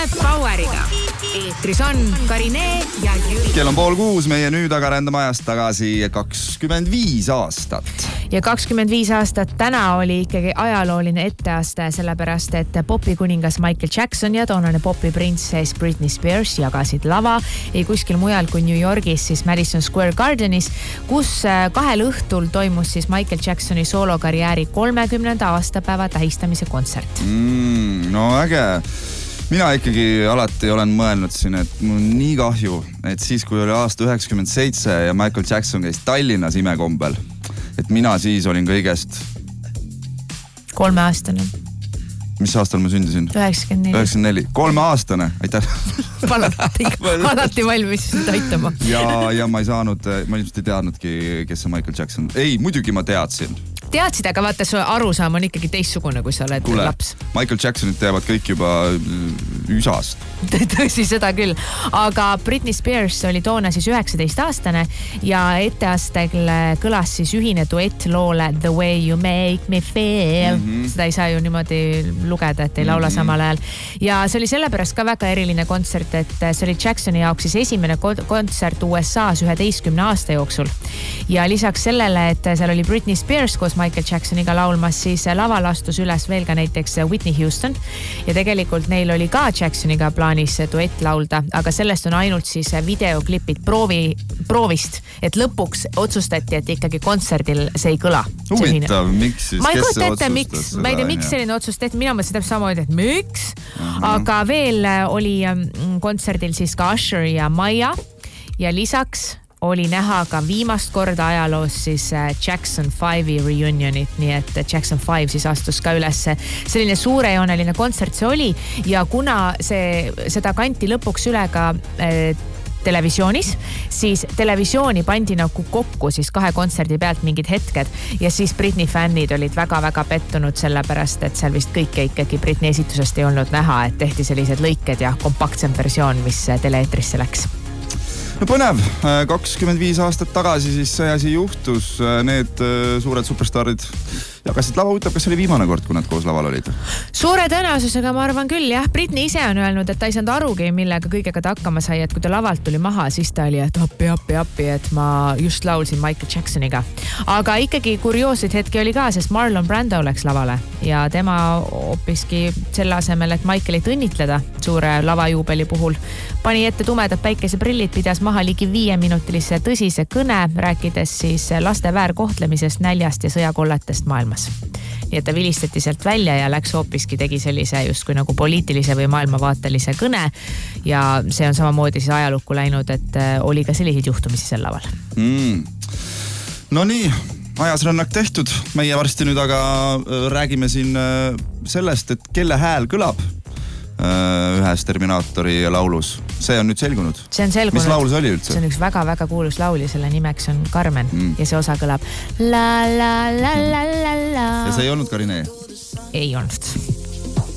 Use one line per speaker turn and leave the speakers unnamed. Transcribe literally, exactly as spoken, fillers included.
Poweriga. Eetris on Karinee ja Jüri.
Kell on pool kuus, meie nüüd aga rändame ajast tagasi kakskümmend viis aastat.
Ja kakskümmend viis aastat täna oli ikkagi ajalooline etteaste, sellepärast et popikuningas Michael Jackson ja toonane popiprintsess Britney Spears jagasid lava ei kuskil mujal kui New Yorgis, siis Madison Square Gardenis, kus kahel õhtul toimus siis Michael Jacksoni soolokarjääri kolmekümnenda aastapäeva tähistamise kontsert.
Mm, no äge. Mina ikkagi alati olen mõelnud siin, et mul on nii kahju, et siis kui oli aasta üheksakümmend seitse ja Michael Jackson käis Tallinnas imekombel, et mina siis olin kõigest
kolmeaastane.
Mis aastal ma sündisin?
üheksakümmend neli.
üheksakümmend neli. Kolmeaastane, aitäh.
Alati, alati valmis aitama.
Ja, ja ma ei saanud, ma ilmselt ei teadnudki, kes on Michael Jackson. Ei, muidugi ma teadsin.
Teadsid, aga vaata, su arusaam on ikkagi teistsugune, kui sa oled
Kule,
laps.
Michael Jacksonit teavad kõik juba üsast.
Tõsi, seda küll. Aga Britney Spears oli toona siis üheksateist aastane ja etteastel kõlas siis ühine duett loole The Way You Make Me Feel. Mm-hmm. Seda ei saa ju niimoodi lugeda, et ei laula mm-hmm. samal ajal. Ja see oli sellepärast ka väga eriline kontsert, et see oli Jacksoni jaoks siis esimene kontsert U S A-s üheteistkümne aasta jooksul. Ja lisaks sellele, et seal oli Britney Spears koos Michael Jacksoniga laulmas, siis laval astus üles veel ka näiteks Whitney Houston ja tegelikult neil oli ka Jacksoniga plaanis duett laulda, aga sellest on ainult siis videoklipid proovi, proovist, et lõpuks otsustati, et ikkagi kontserdil see ei kõla.
Huvitav, miks siis?
Ma ei kujuta ette, miks, ma ei tea, miks selline otsus tehti, mina mõtlesin täpselt samamoodi, et miks, uh-huh. aga veel oli kontserdil siis ka Usher ja Maia ja lisaks oli näha ka viimast korda ajaloos siis Jackson Five'i reunionit, nii et Jackson Five siis astus ka üles. Selline suurejooneline kontsert see oli ja kuna see, seda kanti lõpuks üle ka äh, televisioonis, siis televisiooni pandi nagu kokku siis kahe kontserdi pealt mingid hetked ja siis Britney fännid olid väga-väga pettunud sellepärast, et seal vist kõike ikkagi Britney esitusest ei olnud näha, et tehti sellised lõiked ja kompaktsem versioon, mis teleetrisse läks.
No põnev, kakskümmend viis aastat tagasi siis see asi juhtus, need suured superstaarid jagasid lava. Huvitav, kas see oli viimane kord, kui nad koos laval olid?
Suure tõenäosusega ma arvan küll, jah. Britney ise on öelnud, et ta ei saanud arugi, millega kõigega ta hakkama sai, et kui ta lavalt tuli maha, siis ta oli, et appi, appi, appi, et ma just laulsin Michael Jacksoniga. Aga ikkagi kurioosseid hetki oli ka, sest Marlon Brando läks lavale ja tema hoopiski selle asemel, et Michaelit õnnitleda suure lavajuubeli puhul, pani ette tumedad päikeseprillid, pidas maha ligi viieminutilise tõsise kõne, rääkides siis laste väärkohtlemisest, näljast ja sõjakolletest maailmas. Nii et ta vilistati sealt välja ja läks hoopiski, tegi sellise justkui nagu poliitilise või maailmavaatelise kõne ja see on samamoodi siis ajalukku läinud, et oli ka selliseid juhtumisi sel laval.
Mm. No nii, ajasrännak tehtud. Meie varsti nüüd aga räägime siin sellest, et kelle hääl kõlab ühes Terminaatori laulus. See on nüüd selgunud.
See on selgunud.
Mis laul see oli üldse?
See on üks väga-väga kuulus laul ja selle nimeks on Carmen mm. ja see osa kõlab la la la la la la.
Ja see ei olnud Karinee?
Ei olnud.